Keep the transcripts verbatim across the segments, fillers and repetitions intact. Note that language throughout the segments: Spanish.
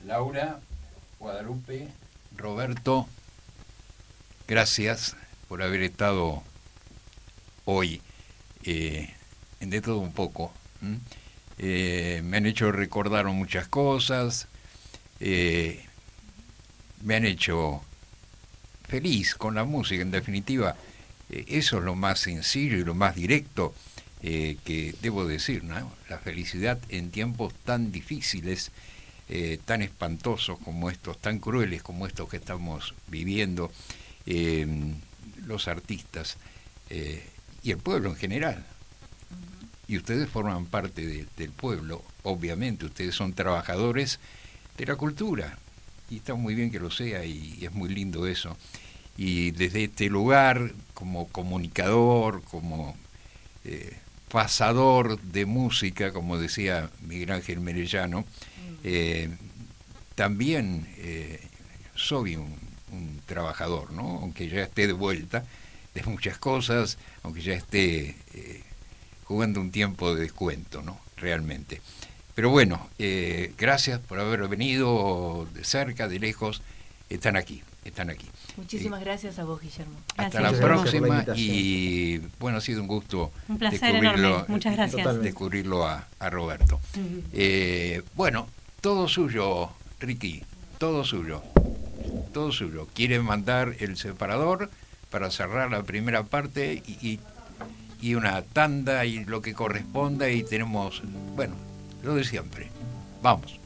Laura, Guadalupe, Roberto, gracias por haber estado hoy eh, en De Todo Un Poco. ¿Mm? Eh, me han hecho recordar muchas cosas, eh, me han hecho feliz con la música, en definitiva. Eh, eso es lo más sencillo y lo más directo eh, que debo decir, ¿no? La felicidad en tiempos tan difíciles, eh, tan espantosos como estos, tan crueles como estos que estamos viviendo, eh, los artistas eh, y el pueblo en general. Y ustedes forman parte de, del pueblo, obviamente, ustedes son trabajadores de la cultura, y está muy bien que lo sea, y, y es muy lindo eso. Y desde este lugar, como comunicador, como eh, pasador de música, como decía Miguel Ángel Merellano, eh, también eh, soy un, un trabajador, ¿no? Aunque ya esté de vuelta de muchas cosas, aunque ya esté eh, jugando un tiempo de descuento, ¿no? Realmente. Pero bueno, eh, gracias por haber venido de cerca, de lejos, están aquí, están aquí. Muchísimas eh, gracias a vos, Guillermo. Hasta Gracias. la próxima y bueno, ha sido un gusto un placer descubrirlo, enorme. Muchas gracias. descubrirlo a, a Roberto. Uh-huh. Eh, bueno, todo suyo, Ricky, todo suyo, todo suyo. ¿Quiere mandar el separador para cerrar la primera parte y, y, y una tanda y lo que corresponda y tenemos, bueno, lo de siempre? Vamos.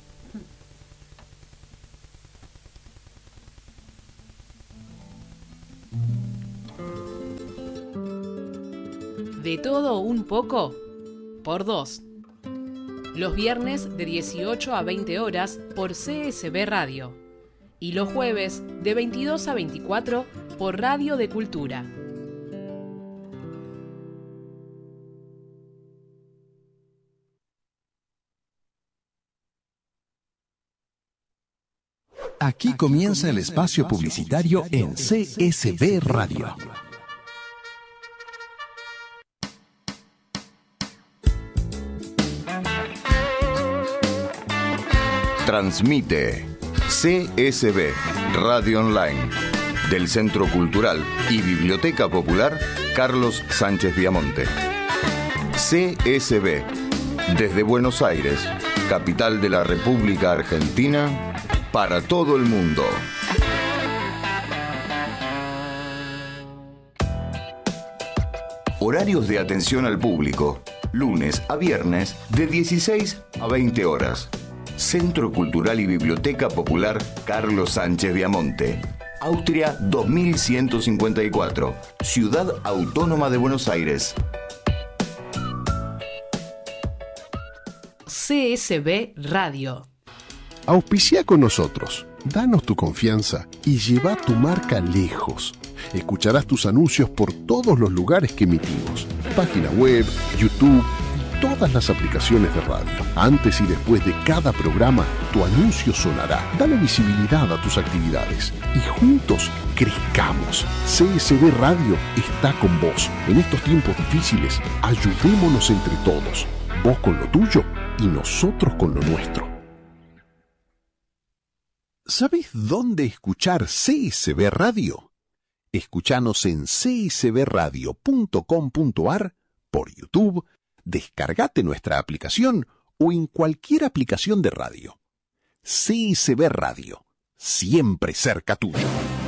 De todo un poco, por dos. Los viernes de dieciocho a veinte horas por C S B Radio. Y los jueves de veintidós a veinticuatro por Radio de Cultura. Aquí comienza el espacio publicitario en C S B Radio. Transmite C S B Radio Online del Centro Cultural y Biblioteca Popular Carlos Sánchez Viamonte. C S B desde Buenos Aires, capital de la República Argentina, para todo el mundo. Horarios de atención al público, lunes a viernes de dieciséis a veinte horas. Centro Cultural y Biblioteca Popular Carlos Sánchez Viamonte. Austria dos mil ciento cincuenta y cuatro, Ciudad Autónoma de Buenos Aires. C S B Radio. Auspicia con nosotros, danos tu confianza y lleva tu marca lejos. Escucharás tus anuncios por todos los lugares que emitimos. Página web, YouTube y todas las aplicaciones de radio. Antes y después de cada programa, tu anuncio sonará. Dale visibilidad a tus actividades y juntos crezcamos. C S B Radio está con vos. En estos tiempos difíciles, ayudémonos entre todos. Vos con lo tuyo y nosotros con lo nuestro. ¿Sabés dónde escuchar C S B Radio? Escuchanos en c s b radio punto com punto a r, por YouTube, descargate nuestra aplicación o en cualquier aplicación de radio. C S B Radio, siempre cerca tuyo.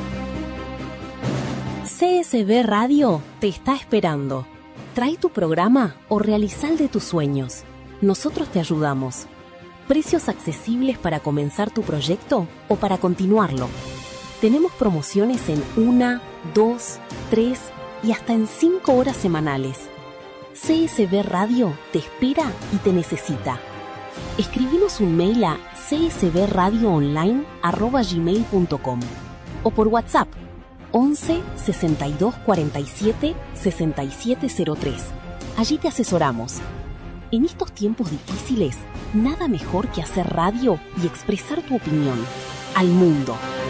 C S B Radio te está esperando. Trae tu programa o realiza el de tus sueños. Nosotros te ayudamos. Precios accesibles para comenzar tu proyecto o para continuarlo. Tenemos promociones en una, dos, tres y hasta en cinco horas semanales. C S B Radio te espera y te necesita. Escribinos un mail a c s b radio online arroba gmail punto com o por WhatsApp once sesenta y dos cuarenta y siete sesenta y siete cero tres. Allí te asesoramos. En estos tiempos difíciles, nada mejor que hacer radio y expresar tu opinión al mundo.